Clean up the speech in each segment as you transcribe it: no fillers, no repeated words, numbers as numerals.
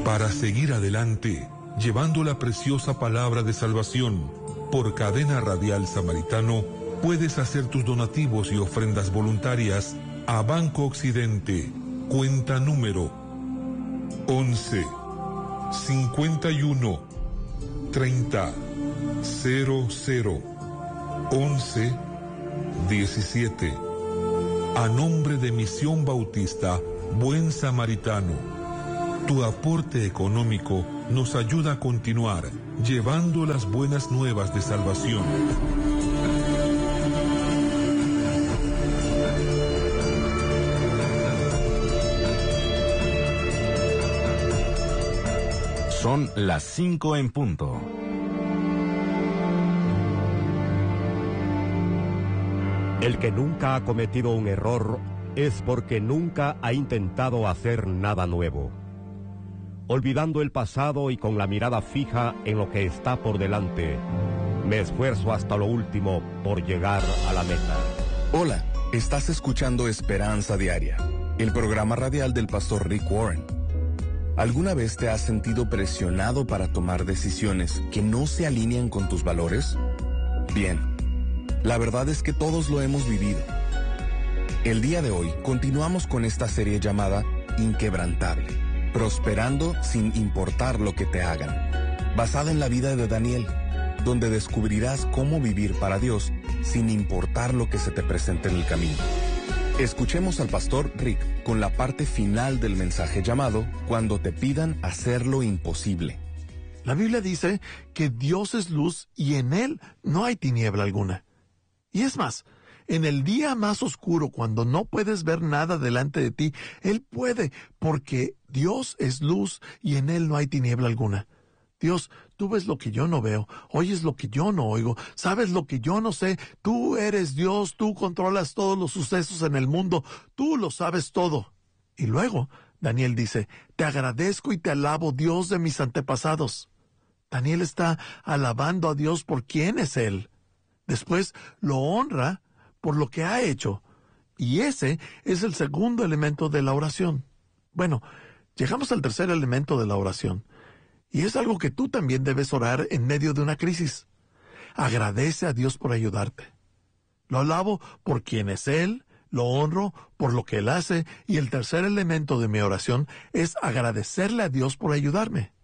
Para seguir adelante, llevando la preciosa palabra de salvación, por Cadena Radial Samaritano, puedes hacer tus donativos y ofrendas voluntarias a Banco Occidente, cuenta número 11 51 30 00 11 17. A nombre de Misión Bautista Buen Samaritano, tu aporte económico nos ayuda a continuar llevando las buenas nuevas de salvación. Son las 5 en punto. El que nunca ha cometido un error es porque nunca ha intentado hacer nada nuevo. Olvidando el pasado y con la mirada fija en lo que está por delante, me esfuerzo hasta lo último por llegar a la meta. Hola, estás escuchando Esperanza Diaria, el programa radial del pastor Rick Warren. ¿Alguna vez te has sentido presionado para tomar decisiones que no se alinean con tus valores? Bien, la verdad es que todos lo hemos vivido. El día de hoy continuamos con esta serie llamada Inquebrantable, prosperando sin importar lo que te hagan, basada en la vida de Daniel, donde descubrirás cómo vivir para Dios sin importar lo que se te presente en el camino. Escuchemos al pastor Rick con la parte final del mensaje llamado Cuando te pidan hacer lo imposible. La Biblia dice que Dios es luz y en Él no hay tiniebla alguna. Y es más, en el día más oscuro, cuando no puedes ver nada delante de ti, Él puede, porque Dios es luz y en Él no hay tiniebla alguna. Dios, tú ves lo que yo no veo, oyes lo que yo no oigo, sabes lo que yo no sé, tú eres Dios, tú controlas todos los sucesos en el mundo, tú lo sabes todo. Y luego, Daniel dice, te agradezco y te alabo, Dios de mis antepasados. Daniel está alabando a Dios por quién es Él. Después lo honra por lo que ha hecho. Y ese es el segundo elemento de la oración. Bueno, llegamos al tercer elemento de la oración. Y es algo que tú también debes orar en medio de una crisis. Agradece a Dios por ayudarte. Lo alabo por quién es Él, lo honro por lo que Él hace, y el tercer elemento de mi oración es agradecerle a Dios por ayudarme.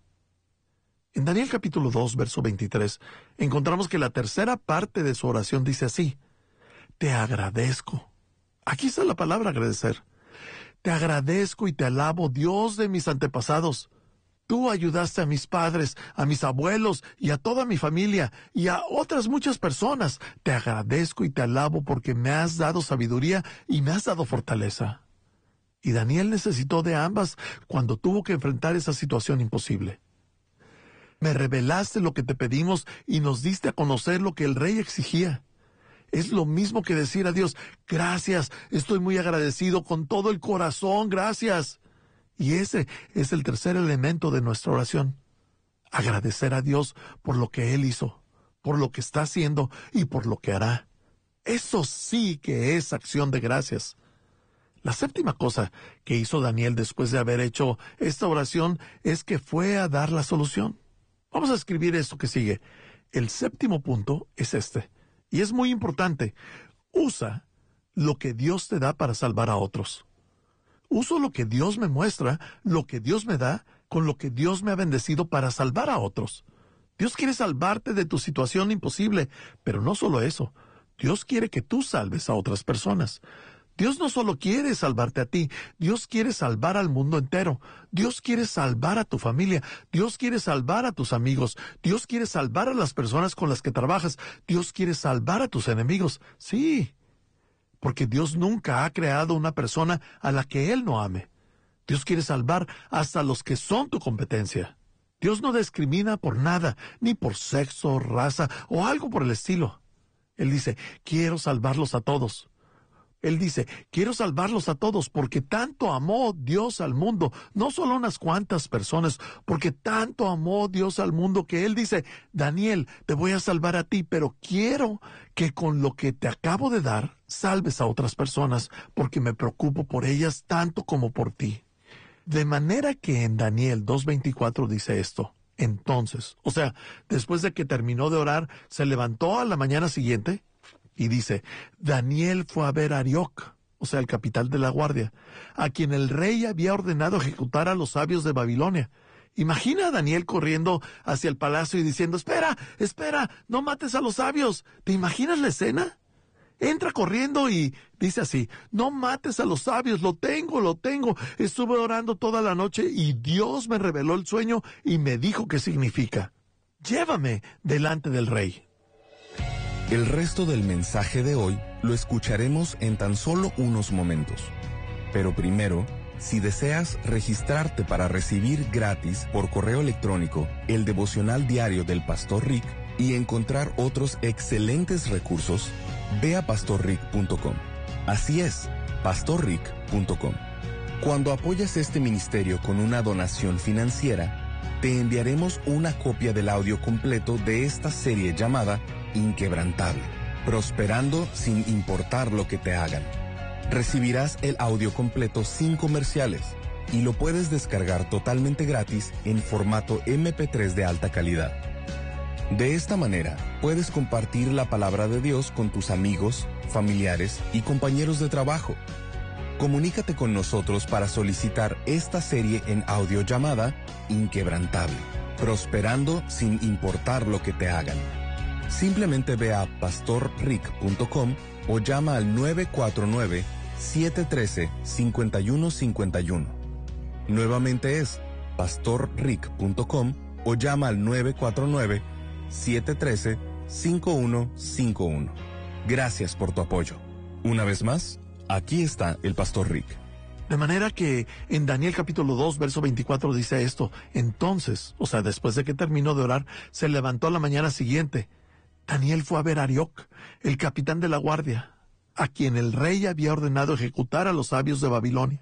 En Daniel capítulo 2, verso 23, encontramos que la tercera parte de su oración dice así: te agradezco. Aquí está la palabra agradecer. Te agradezco y te alabo, Dios de mis antepasados. Tú ayudaste a mis padres, a mis abuelos y a toda mi familia y a otras muchas personas. Te agradezco y te alabo porque me has dado sabiduría y me has dado fortaleza. Y Daniel necesitó de ambas cuando tuvo que enfrentar esa situación imposible. Me revelaste lo que te pedimos y nos diste a conocer lo que el rey exigía. Es lo mismo que decir a Dios, gracias, estoy muy agradecido con todo el corazón, gracias. Y ese es el tercer elemento de nuestra oración. Agradecer a Dios por lo que Él hizo, por lo que está haciendo y por lo que hará. Eso sí que es acción de gracias. La séptima cosa que hizo Daniel después de haber hecho esta oración es que fue a dar la solución. Vamos a escribir esto que sigue. El séptimo punto es este, y es muy importante. Usa lo que Dios te da para salvar a otros. Uso lo que Dios me muestra, lo que Dios me da, con lo que Dios me ha bendecido para salvar a otros. Dios quiere salvarte de tu situación imposible, pero no solo eso. Dios quiere que tú salves a otras personas. Dios no solo quiere salvarte a ti, Dios quiere salvar al mundo entero. Dios quiere salvar a tu familia, Dios quiere salvar a tus amigos, Dios quiere salvar a las personas con las que trabajas, Dios quiere salvar a tus enemigos. Sí, porque Dios nunca ha creado una persona a la que Él no ame. Dios quiere salvar hasta los que son tu competencia. Dios no discrimina por nada, ni por sexo, raza o algo por el estilo. Él dice, quiero salvarlos a todos. Él dice, quiero salvarlos a todos porque tanto amó Dios al mundo, no solo unas cuantas personas, porque tanto amó Dios al mundo que Él dice, Daniel, te voy a salvar a ti, pero quiero que con lo que te acabo de dar, salves a otras personas, porque me preocupo por ellas tanto como por ti. De manera que en Daniel 2:24 dice esto. Entonces, o sea, después de que terminó de orar, se levantó a la mañana siguiente y dice, Daniel fue a ver a Arioc, o sea, el capitán de la guardia, a quien el rey había ordenado ejecutar a los sabios de Babilonia. Imagina a Daniel corriendo hacia el palacio y diciendo, espera, no mates a los sabios. ¿Te imaginas la escena? Entra corriendo y dice así, no mates a los sabios, lo tengo. Estuve orando toda la noche y Dios me reveló el sueño y me dijo qué significa. Llévame delante del rey. El resto del mensaje de hoy lo escucharemos en tan solo unos momentos. Pero primero, si deseas registrarte para recibir gratis por correo electrónico el devocional diario del Pastor Rick y encontrar otros excelentes recursos, ve a pastorrick.com. Así es, pastorrick.com. Cuando apoyas este ministerio con una donación financiera, te enviaremos una copia del audio completo de esta serie llamada Inquebrantable, prosperando sin importar lo que te hagan. Recibirás el audio completo sin comerciales y lo puedes descargar totalmente gratis en formato MP3 de alta calidad. De esta manera, puedes compartir la palabra de Dios con tus amigos, familiares y compañeros de trabajo. Comunícate con nosotros para solicitar esta serie en audio llamada Inquebrantable, prosperando sin importar lo que te hagan. Simplemente ve a pastorrick.com o llama al 949-713-5151. Nuevamente es pastorrick.com o llama al 949-713-5151. Gracias por tu apoyo. Una vez más, aquí está el Pastor Rick. De manera que en Daniel capítulo 2, verso 24 dice esto. Entonces, o sea, después de que terminó de orar, se levantó a la mañana siguiente. Daniel fue a ver a Arioc, el capitán de la guardia, a quien el rey había ordenado ejecutar a los sabios de Babilonia.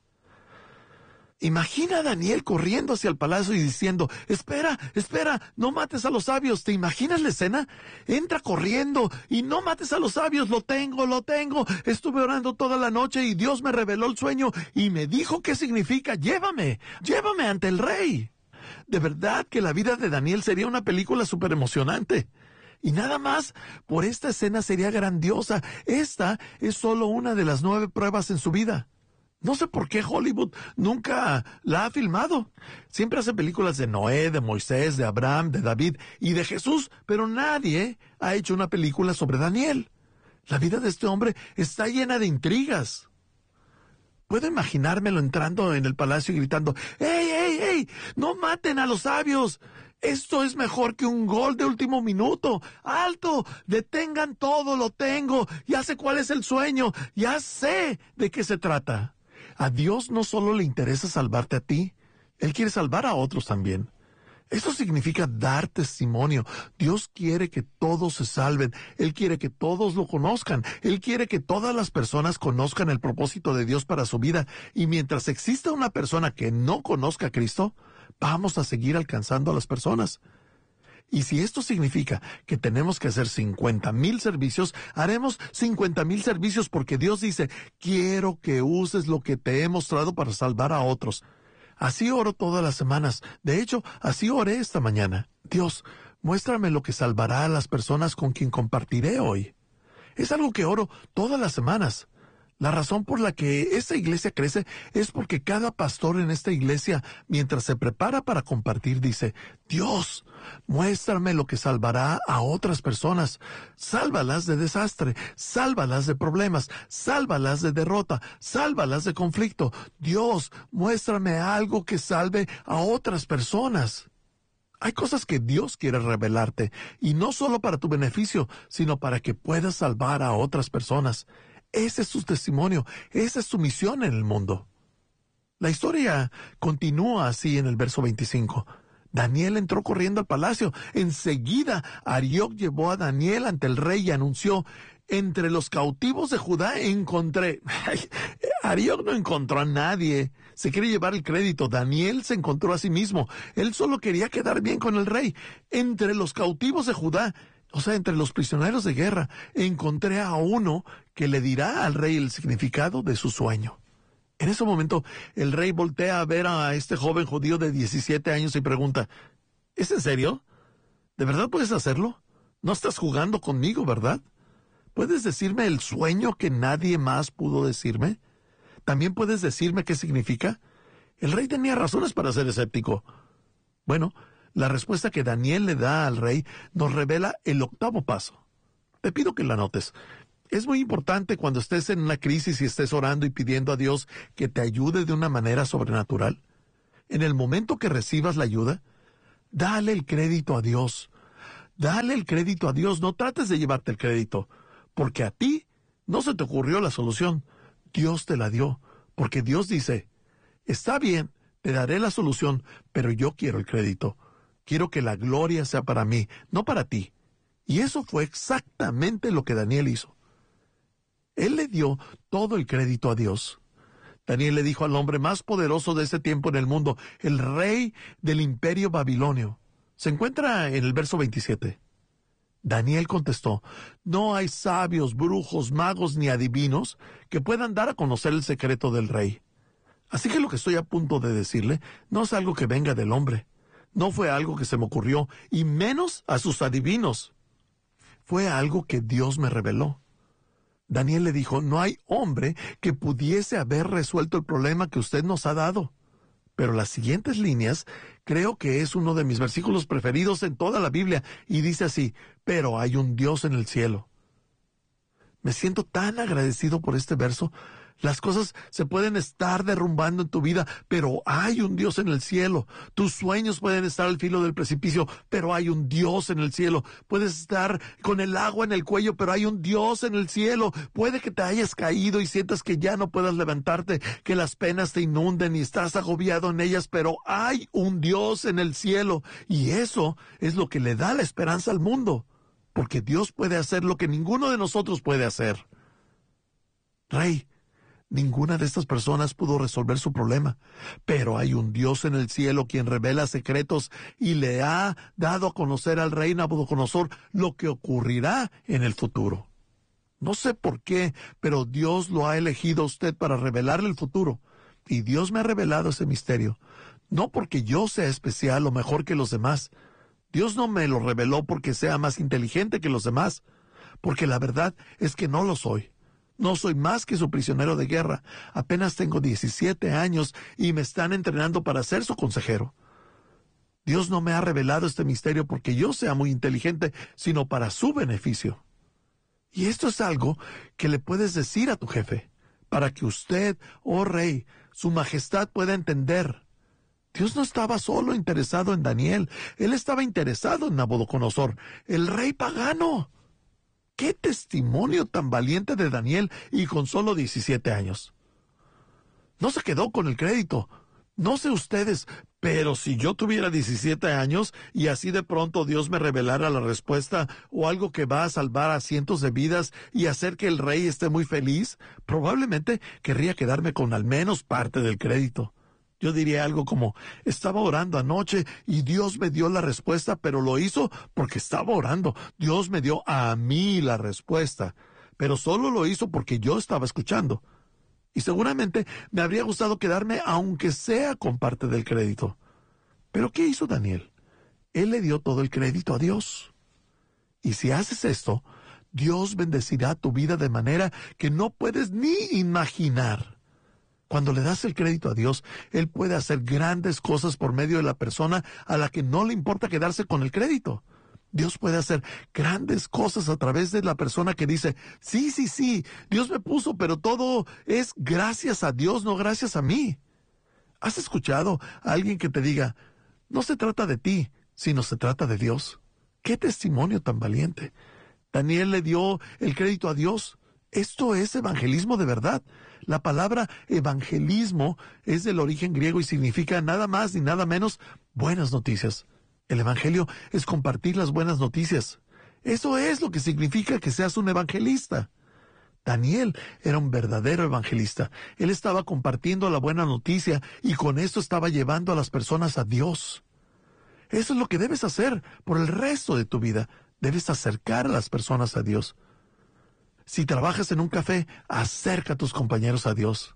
Imagina a Daniel corriendo hacia el palacio y diciendo, espera, no mates a los sabios. ¿Te imaginas la escena? Entra corriendo y no mates a los sabios, lo tengo. Estuve orando toda la noche y Dios me reveló el sueño y me dijo qué significa. Llévame ante el rey. De verdad que la vida de Daniel sería una película súper emocionante. Y nada más por esta escena sería grandiosa. Esta es solo una de las 9 pruebas en su vida. No sé por qué Hollywood nunca la ha filmado. Siempre hacen películas de Noé, de Moisés, de Abraham, de David y de Jesús, pero nadie ha hecho una película sobre Daniel. La vida de este hombre está llena de intrigas. Puedo imaginármelo entrando en el palacio y gritando, ¡Ey! ¡No maten a los sabios! Esto es mejor que un gol de último minuto. ¡Alto! Detengan todo, lo tengo. Ya sé cuál es el sueño. Ya sé de qué se trata. A Dios no solo le interesa salvarte a ti, Él quiere salvar a otros también. Eso significa dar testimonio. Dios quiere que todos se salven. Él quiere que todos lo conozcan. Él quiere que todas las personas conozcan el propósito de Dios para su vida. Y mientras exista una persona que no conozca a Cristo, vamos a seguir alcanzando a las personas. Y si esto significa que tenemos que hacer 50,000 servicios, haremos 50,000 servicios porque Dios dice, quiero que uses lo que te he mostrado para salvar a otros. Así oro todas las semanas. De hecho, así oré esta mañana. Dios, muéstrame lo que salvará a las personas con quien compartiré hoy. Es algo que oro todas las semanas. La razón por la que esta iglesia crece es porque cada pastor en esta iglesia, mientras se prepara para compartir, dice, Dios, muéstrame lo que salvará a otras personas. Sálvalas de desastre, sálvalas de problemas, sálvalas de derrota, sálvalas de conflicto. Dios, muéstrame algo que salve a otras personas. Hay cosas que Dios quiere revelarte, y no solo para tu beneficio, sino para que puedas salvar a otras personas. Ese es tu testimonio, esa es tu misión en el mundo. La historia continúa así en el verso 25. Daniel entró corriendo al palacio. Enseguida, Arioc llevó a Daniel ante el rey y anunció, entre los cautivos de Judá encontré... Arioc no encontró a nadie. Se quiere llevar el crédito. Daniel se encontró a sí mismo. Él solo quería quedar bien con el rey. Entre los cautivos de Judá, o sea, entre los prisioneros de guerra, encontré a uno que le dirá al rey el significado de su sueño. En ese momento, el rey voltea a ver a este joven judío de 17 años y pregunta, ¿es en serio? ¿De verdad puedes hacerlo? No estás jugando conmigo, ¿verdad? ¿Puedes decirme el sueño que nadie más pudo decirme? ¿También puedes decirme qué significa? El rey tenía razones para ser escéptico. Bueno, la respuesta que Daniel le da al rey nos revela el octavo paso. Te pido que la anotes. Es muy importante cuando estés en una crisis y estés orando y pidiendo a Dios que te ayude de una manera sobrenatural. En el momento que recibas la ayuda, dale el crédito a Dios. Dale el crédito a Dios. No trates de llevarte el crédito, porque a ti no se te ocurrió la solución. Dios te la dio, porque Dios dice, está bien, te daré la solución, pero yo quiero el crédito. Quiero que la gloria sea para mí, no para ti. Y eso fue exactamente lo que Daniel hizo. Él le dio todo el crédito a Dios. Daniel le dijo al hombre más poderoso de ese tiempo en el mundo, el rey del imperio babilonio. Se encuentra en el verso 27. Daniel contestó, no hay sabios, brujos, magos ni adivinos que puedan dar a conocer el secreto del rey. Así que lo que estoy a punto de decirle no es algo que venga del hombre. No fue algo que se me ocurrió, y menos a sus adivinos. Fue algo que Dios me reveló. Daniel le dijo, no hay hombre que pudiese haber resuelto el problema que usted nos ha dado. Pero las siguientes líneas creo que es uno de mis versículos preferidos en toda la Biblia, y dice así, pero hay un Dios en el cielo. Me siento tan agradecido por este verso. Las cosas se pueden estar derrumbando en tu vida, pero hay un Dios en el cielo. Tus sueños pueden estar al filo del precipicio, pero hay un Dios en el cielo. Puedes estar con el agua en el cuello, pero hay un Dios en el cielo. Puede que te hayas caído y sientas que ya no puedas levantarte, que las penas te inunden y estás agobiado en ellas, pero hay un Dios en el cielo. Y eso es lo que le da la esperanza al mundo, porque Dios puede hacer lo que ninguno de nosotros puede hacer. Rey, ninguna de estas personas pudo resolver su problema, pero hay un Dios en el cielo quien revela secretos y le ha dado a conocer al rey Nabucodonosor lo que ocurrirá en el futuro. No sé por qué, pero Dios lo ha elegido a usted para revelarle el futuro, y Dios me ha revelado ese misterio, no porque yo sea especial o mejor que los demás. Dios no me lo reveló porque sea más inteligente que los demás, porque la verdad es que no lo soy. No soy más que su prisionero de guerra. Apenas tengo 17 años y me están entrenando para ser su consejero. Dios no me ha revelado este misterio porque yo sea muy inteligente, sino para su beneficio. Y esto es algo que le puedes decir a tu jefe, para que usted, oh rey, su majestad pueda entender. Dios no estaba solo interesado en Daniel, él estaba interesado en Nabucodonosor, el rey pagano. ¡Qué testimonio tan valiente de Daniel y con solo 17 años! No se quedó con el crédito. No sé ustedes, pero si yo tuviera 17 años y así de pronto Dios me revelara la respuesta o algo que va a salvar a cientos de vidas y hacer que el rey esté muy feliz, probablemente querría quedarme con al menos parte del crédito. Yo diría algo como, estaba orando anoche y Dios me dio la respuesta, pero lo hizo porque estaba orando. Dios me dio a mí la respuesta, pero solo lo hizo porque yo estaba escuchando. Y seguramente me habría gustado quedarme aunque sea con parte del crédito. Pero ¿qué hizo Daniel? Él le dio todo el crédito a Dios. Y si haces esto, Dios bendecirá tu vida de manera que no puedes ni imaginar. Cuando le das el crédito a Dios, Él puede hacer grandes cosas por medio de la persona a la que no le importa quedarse con el crédito. Dios puede hacer grandes cosas a través de la persona que dice, sí, Dios me puso, pero todo es gracias a Dios, no gracias a mí. ¿Has escuchado a alguien que te diga, no se trata de ti, sino se trata de Dios? ¡Qué testimonio tan valiente! Daniel le dio el crédito a Dios. Esto es evangelismo de verdad. La palabra evangelismo es del origen griego y significa nada más ni nada menos buenas noticias. El evangelio es compartir las buenas noticias. Eso es lo que significa que seas un evangelista. Daniel era un verdadero evangelista. Él estaba compartiendo la buena noticia y con esto estaba llevando a las personas a Dios. Eso es lo que debes hacer por el resto de tu vida. Debes acercar a las personas a Dios. Si trabajas en un café, acerca a tus compañeros a Dios.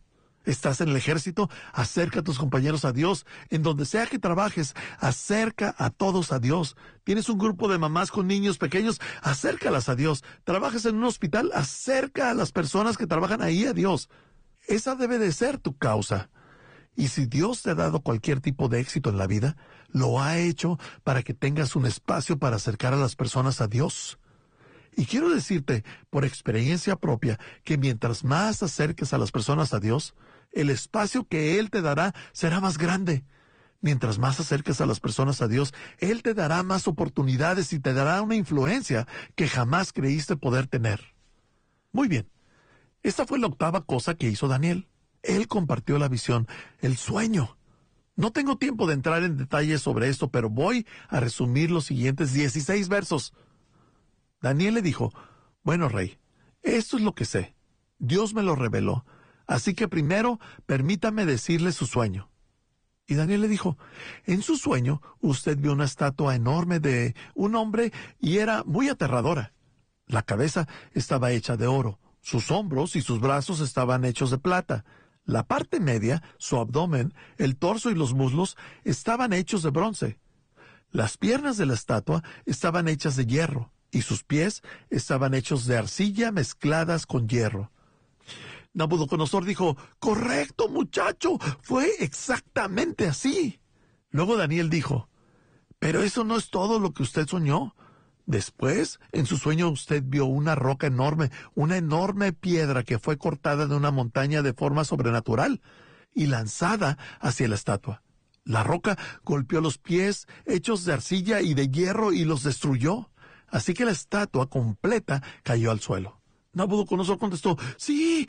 Estás en el ejército, acerca a tus compañeros a Dios. En donde sea que trabajes, acerca a todos a Dios. Tienes un grupo de mamás con niños pequeños, acércalas a Dios. Trabajas en un hospital, acerca a las personas que trabajan ahí a Dios. Esa debe de ser tu causa. Y si Dios te ha dado cualquier tipo de éxito en la vida, lo ha hecho para que tengas un espacio para acercar a las personas a Dios. Y quiero decirte, por experiencia propia, que mientras más acerques a las personas a Dios, el espacio que Él te dará será más grande. Mientras más acerques a las personas a Dios, Él te dará más oportunidades y te dará una influencia que jamás creíste poder tener. Muy bien. Esta fue la octava cosa que hizo Daniel. Él compartió la visión, el sueño. No tengo tiempo de entrar en detalles sobre esto, pero voy a resumir los siguientes 16 versos. Daniel le dijo, bueno, rey, esto es lo que sé. Dios me lo reveló. Así que primero permítame decirle su sueño. Y Daniel le dijo, en su sueño usted vio una estatua enorme de un hombre y era muy aterradora. La cabeza estaba hecha de oro, sus hombros y sus brazos estaban hechos de plata. La parte media, su abdomen, el torso y los muslos estaban hechos de bronce. Las piernas de la estatua estaban hechas de hierro y sus pies estaban hechos de arcilla mezcladas con hierro. Nabucodonosor dijo, correcto, muchacho, fue exactamente así. Luego Daniel dijo, pero eso no es todo lo que usted soñó. Después, en su sueño usted vio una roca enorme, una enorme piedra que fue cortada de una montaña de forma sobrenatural y lanzada hacia la estatua. La roca golpeó los pies hechos de arcilla y de hierro y los destruyó. Así que la estatua completa cayó al suelo. Nabucodonosor contestó, sí,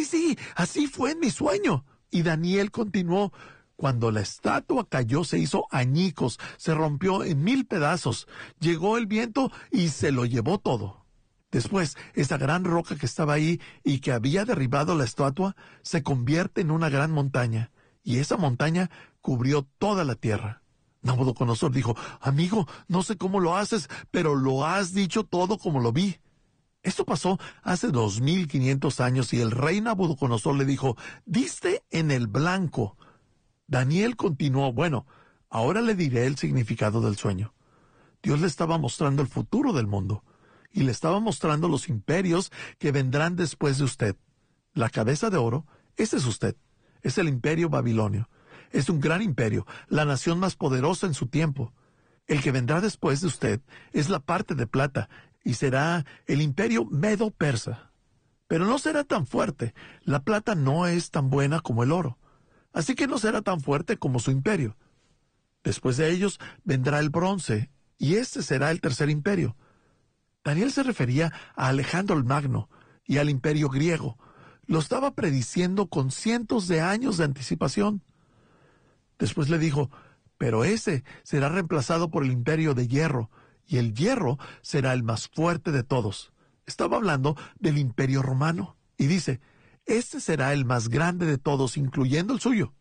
así fue en mi sueño. Y Daniel continuó, cuando la estatua cayó se hizo añicos, se rompió en 1000 pedazos, llegó el viento y se lo llevó todo. Después, esa gran roca que estaba ahí y que había derribado la estatua, se convierte en una gran montaña, y esa montaña cubrió toda la tierra. Nabucodonosor dijo, amigo, no sé cómo lo haces, pero lo has dicho todo como lo vi. Esto pasó hace 2500 años y el rey Nabucodonosor le dijo, diste en el blanco. Daniel continuó, bueno, ahora le diré el significado del sueño. Dios le estaba mostrando el futuro del mundo y le estaba mostrando los imperios que vendrán después de usted. La cabeza de oro, ese es usted, es el imperio babilonio. Es un gran imperio, la nación más poderosa en su tiempo. El que vendrá después de usted es la parte de plata y será el imperio medo-persa. Pero no será tan fuerte. La plata no es tan buena como el oro. Así que no será tan fuerte como su imperio. Después de ellos vendrá el bronce, y este será el tercer imperio. Daniel se refería a Alejandro el Magno y al imperio griego. Lo estaba prediciendo con cientos de años de anticipación. Después le dijo, pero ese será reemplazado por el imperio de hierro, y el hierro será el más fuerte de todos. Estaba hablando del imperio romano, y dice, este será el más grande de todos, incluyendo el suyo.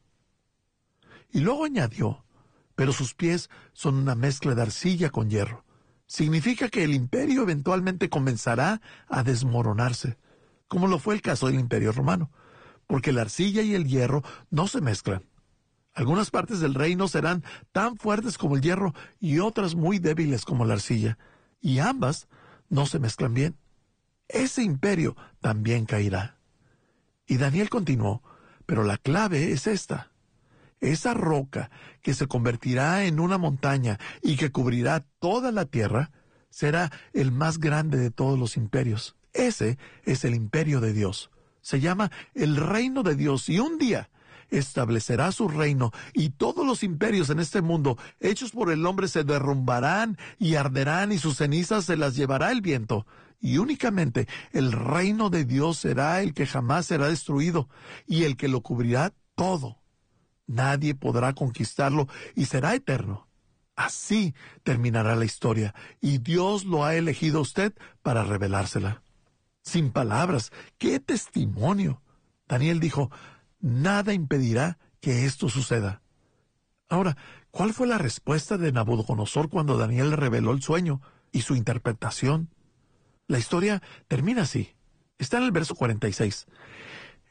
Y luego añadió, pero sus pies son una mezcla de arcilla con hierro. Significa que el imperio eventualmente comenzará a desmoronarse, como lo fue el caso del imperio romano, porque la arcilla y el hierro no se mezclan. Algunas partes del reino serán tan fuertes como el hierro y otras muy débiles como la arcilla, y ambas no se mezclan bien. Ese imperio también caerá. Y Daniel continuó, pero la clave es esta. Esa roca que se convertirá en una montaña y que cubrirá toda la tierra, será el más grande de todos los imperios. Ese es el imperio de Dios. Se llama el reino de Dios y un día establecerá su reino y todos los imperios en este mundo hechos por el hombre se derrumbarán y arderán y sus cenizas se las llevará el viento. Y únicamente el reino de Dios será el que jamás será destruido y el que lo cubrirá todo. Nadie podrá conquistarlo y será eterno. Así terminará la historia y Dios lo ha elegido a usted para revelársela. Sin palabras, ¡qué testimonio! Daniel dijo, nada impedirá que esto suceda. Ahora, ¿cuál fue la respuesta de Nabucodonosor cuando Daniel le reveló el sueño y su interpretación? La historia termina así. Está en el verso 46.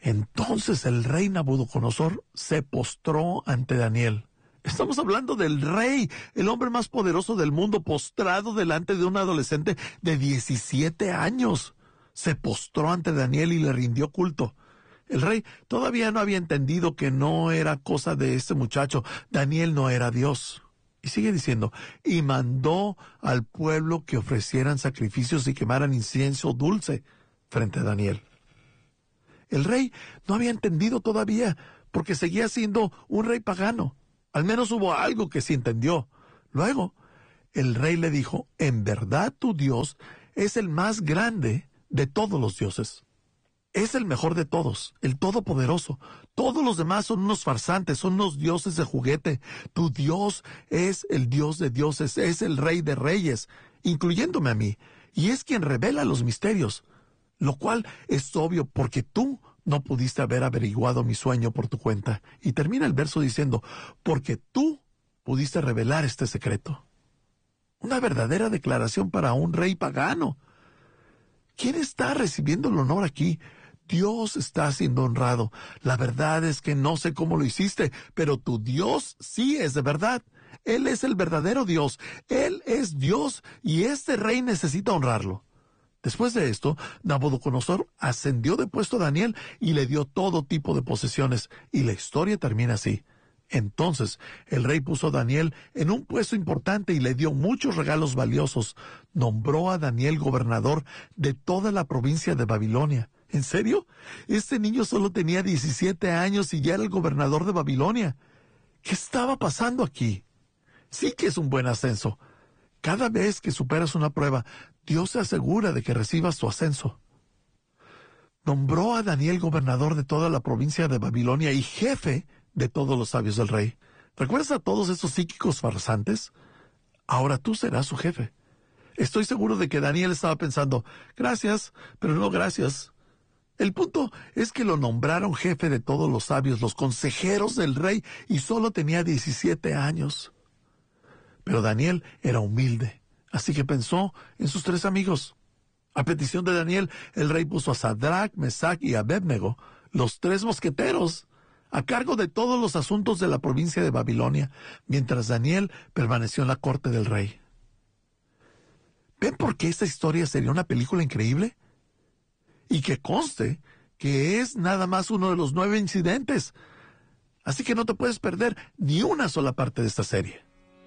Entonces el rey Nabucodonosor se postró ante Daniel. Estamos hablando del rey, el hombre más poderoso del mundo, postrado delante de un adolescente de 17 años. Se postró ante Daniel y le rindió culto. El rey todavía no había entendido que no era cosa de este muchacho. Daniel no era Dios. Y sigue diciendo, y mandó al pueblo que ofrecieran sacrificios y quemaran incienso dulce frente a Daniel. El rey no había entendido todavía, porque seguía siendo un rey pagano. Al menos hubo algo que sí entendió. Luego, el rey le dijo, en verdad tu Dios es el más grande de todos los dioses. Es el mejor de todos, el todopoderoso. Todos los demás son unos farsantes, son unos dioses de juguete. Tu Dios es el Dios de dioses, es el Rey de reyes, incluyéndome a mí, y es quien revela los misterios, lo cual es obvio porque tú no pudiste haber averiguado mi sueño por tu cuenta. Y termina el verso diciendo, porque tú pudiste revelar este secreto. Una verdadera declaración para un rey pagano. ¿Quién está recibiendo el honor aquí? Dios está siendo honrado. La verdad es que no sé cómo lo hiciste, pero tu Dios sí es de verdad. Él es el verdadero Dios. Él es Dios y este rey necesita honrarlo. Después de esto, Nabucodonosor ascendió de puesto a Daniel y le dio todo tipo de posesiones, y la historia termina así. Entonces, el rey puso a Daniel en un puesto importante y le dio muchos regalos valiosos. Nombró a Daniel gobernador de toda la provincia de Babilonia. ¿En serio? Este niño solo tenía 17 años y ya era el gobernador de Babilonia. ¿Qué estaba pasando aquí? Sí que es un buen ascenso. Cada vez que superas una prueba, Dios se asegura de que recibas tu ascenso. Nombró a Daniel gobernador de toda la provincia de Babilonia y jefe de todos los sabios del rey. ¿Recuerdas a todos esos psíquicos farsantes? Ahora tú serás su jefe. Estoy seguro de que Daniel estaba pensando, gracias, pero no gracias. El punto es que lo nombraron jefe de todos los sabios, los consejeros del rey, y solo tenía 17 años. Pero Daniel era humilde, así que pensó en sus 3 amigos. A petición de Daniel, el rey puso a Sadrach, Mesach y Abednego, los 3 mosqueteros, a cargo de todos los asuntos de la provincia de Babilonia, mientras Daniel permaneció en la corte del rey. ¿Ven por qué esta historia sería una película increíble? Y que conste que es nada más uno de los 9 incidentes. Así que no te puedes perder ni una sola parte de esta serie.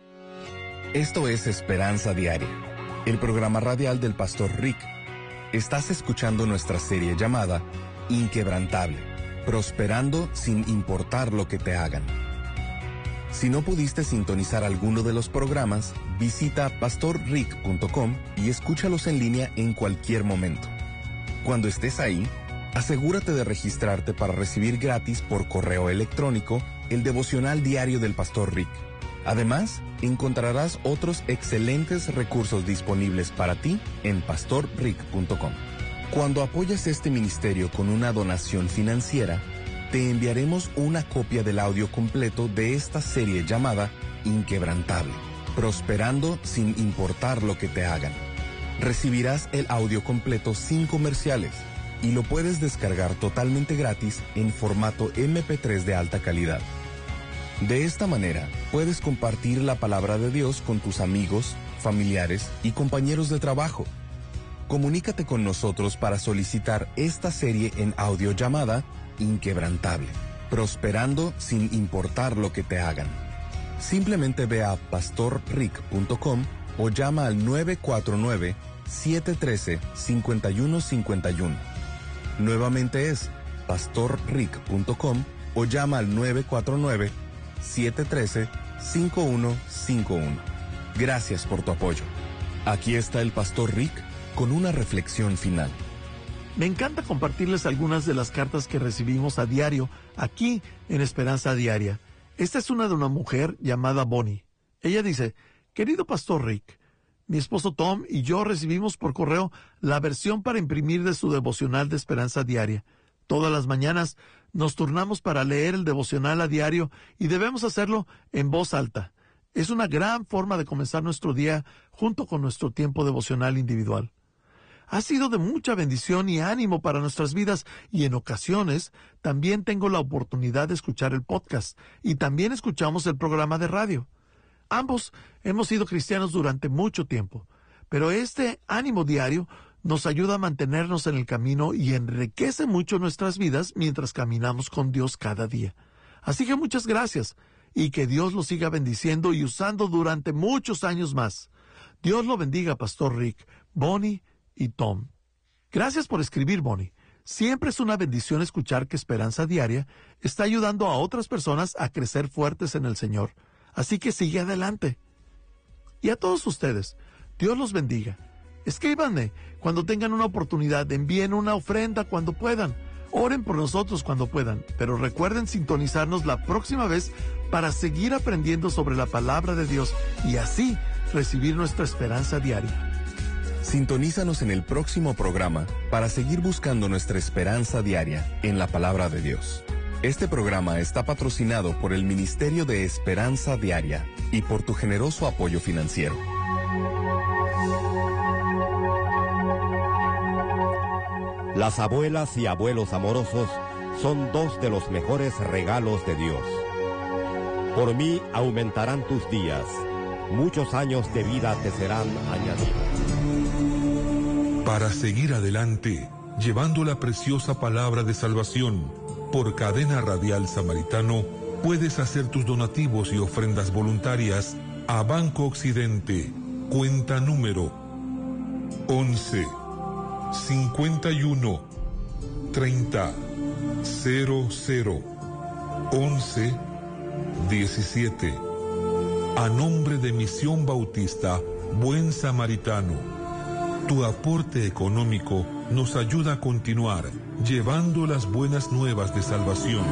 Esto es Esperanza Diaria, el programa radial del Pastor Rick. Estás escuchando nuestra serie llamada Inquebrantable, prosperando sin importar lo que te hagan. Si no pudiste sintonizar alguno de los programas, visita pastorrick.com y escúchalos en línea en cualquier momento. Cuando estés ahí, asegúrate de registrarte para recibir gratis por correo electrónico el devocional diario del Pastor Rick. Además, encontrarás otros excelentes recursos disponibles para ti en pastorrick.com. Cuando apoyas este ministerio con una donación financiera, te enviaremos una copia del audio completo de esta serie llamada Inquebrantable, prosperando sin importar lo que te hagan. Recibirás el audio completo sin comerciales y lo puedes descargar totalmente gratis en formato MP3 de alta calidad. De esta manera, puedes compartir la palabra de Dios con tus amigos, familiares y compañeros de trabajo. Comunícate con nosotros para solicitar esta serie en audio llamada Inquebrantable, prosperando sin importar lo que te hagan. Simplemente ve a pastorrick.com o llama al 949-713-5151. Nuevamente es pastorrick.com o llama al 949-713-5151. Gracias por tu apoyo. Aquí está el Pastor Rick con una reflexión final. Me encanta compartirles algunas de las cartas que recibimos a diario aquí en Esperanza Diaria. Esta es una de una mujer llamada Bonnie. Ella dice, querido Pastor Rick, mi esposo Tom y yo recibimos por correo la versión para imprimir de su devocional de Esperanza Diaria. Todas las mañanas nos turnamos para leer el devocional a diario y debemos hacerlo en voz alta. Es una gran forma de comenzar nuestro día junto con nuestro tiempo devocional individual. Ha sido de mucha bendición y ánimo para nuestras vidas, y en ocasiones también tengo la oportunidad de escuchar el podcast y también escuchamos el programa de radio. Ambos hemos sido cristianos durante mucho tiempo, pero este ánimo diario nos ayuda a mantenernos en el camino y enriquece mucho nuestras vidas mientras caminamos con Dios cada día. Así que muchas gracias, y que Dios lo siga bendiciendo y usando durante muchos años más. Dios lo bendiga, Pastor Rick, Bonnie y Tom. Gracias por escribir, Bonnie. Siempre es una bendición escuchar que Esperanza Diaria está ayudando a otras personas a crecer fuertes en el Señor. Así que sigue adelante. Y a todos ustedes, Dios los bendiga. Escríbanme cuando tengan una oportunidad, envíen una ofrenda cuando puedan. Oren por nosotros cuando puedan, pero recuerden sintonizarnos la próxima vez para seguir aprendiendo sobre la palabra de Dios y así recibir nuestra esperanza diaria. Sintonízanos en el próximo programa para seguir buscando nuestra esperanza diaria en la palabra de Dios. Este programa está patrocinado por el Ministerio de Esperanza Diaria y por tu generoso apoyo financiero. Las abuelas y abuelos amorosos son dos de los mejores regalos de Dios. Por mí aumentarán tus días, muchos años de vida te serán añadidos. Para seguir adelante, llevando la preciosa palabra de salvación, por Cadena Radial Samaritano, puedes hacer tus donativos y ofrendas voluntarias a Banco Occidente, cuenta número 11 51 30 00 11 17. A nombre de Misión Bautista Buen Samaritano. Tu aporte económico nos ayuda a continuar llevando las buenas nuevas de salvación